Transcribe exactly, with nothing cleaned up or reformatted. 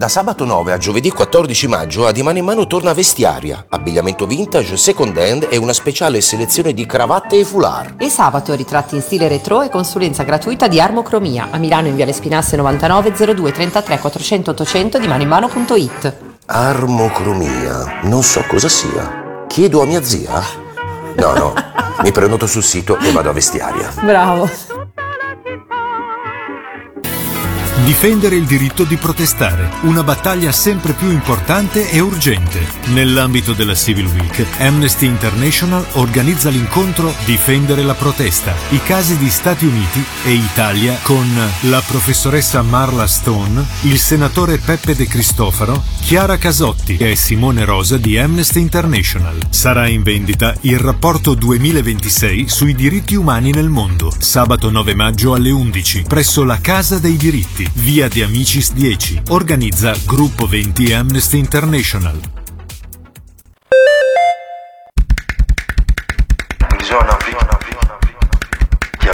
Da sabato nove a giovedì quattordici maggio a Di Mano in Mano torna Vestiaria, abbigliamento vintage, second hand e una speciale selezione di cravatte e foulard. E sabato ritratti in stile retro e consulenza gratuita di armocromia a Milano in Viale Spinasse novantanove zero due trentatré quattrocento ottocento di mano in mano punto it. Armocromia, non so cosa sia. Chiedo a mia zia? No, no, mi prenoto sul sito e vado a Vestiaria. Bravo. Difendere il diritto di protestare, una battaglia sempre più importante e urgente. Nell'ambito della Civil Week, Amnesty International organizza l'incontro Difendere la protesta, i casi di Stati Uniti e Italia con la professoressa Marla Stone, il senatore Peppe De Cristofaro, Chiara Casotti e Simone Rosa di Amnesty International. Sarà in vendita il rapporto duemilaventisei sui diritti umani nel mondo, sabato nove maggio alle undici, presso la Casa dei Diritti, via De Amicis dieci. Organizza Gruppo venti Amnesty International. Bisogna, bisogna.